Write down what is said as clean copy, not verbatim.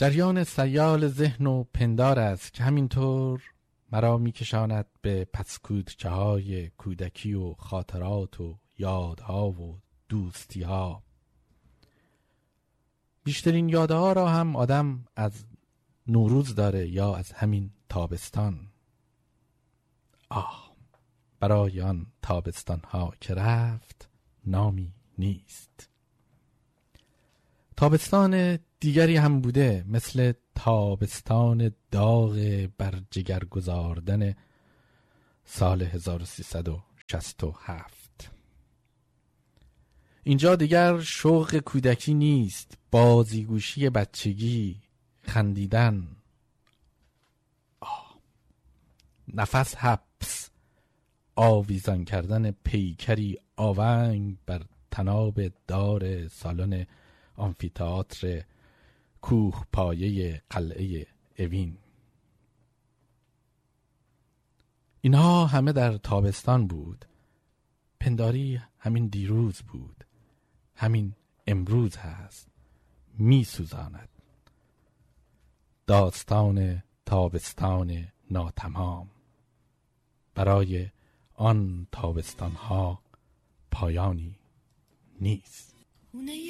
جریان سیال ذهن و پندار است که همینطور مرا میکشاند به پسکودچه های کودکی و خاطرات و یادها و دوستی ها. بیشترین یادها را هم آدم از نوروز داره یا از همین تابستان. برای آن تابستان ها که رفت نامی نیست. تابستان دیگری هم بوده، مثل تابستان داغ بر جگر گذاردن سال 1367. اینجا دیگر شوق کودکی نیست، بازیگوشی بچگی، خندیدن، نفس حبس، آویزان کردن پیکری آونگ بر طناب دار سالن آمفی‌تئاتر کوه پایه قلعه اوین. اینها همه در تابستان بود. پنداری همین دیروز بود، همین امروز هست، می سوزاند. داستان تابستان ناتمام. برای آن تابستان ها پایانی نیست.